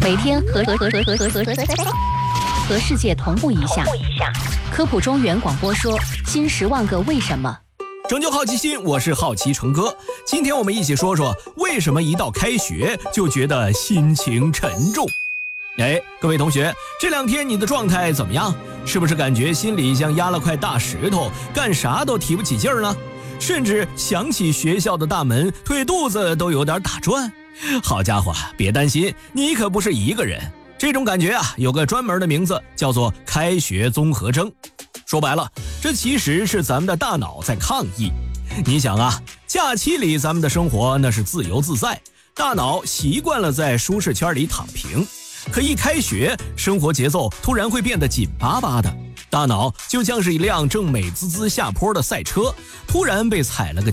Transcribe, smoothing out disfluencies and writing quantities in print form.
每天和世界同步一下。科普中原广播说新10万个为什么。 拯救好奇心，我是好奇成哥。今天我们一起说说为什么一到开学就觉得心情沉重。各位同学，这2天你的状态怎么样？是不是感觉心里像压了块大石头，干啥都提不起劲儿呢？甚至想起学校的大门，腿肚子都有点打转。好家伙，别担心，你可不是一个人。这种感觉有个专门的名字，叫做开学综合征。说白了，这其实是咱们的大脑在抗议。你想假期里咱们的生活那是自由自在，大脑习惯了在舒适圈里躺平。可一开学，生活节奏突然会变得紧巴巴的，大脑就像是一辆正美滋滋下坡的赛车，突然被踩了个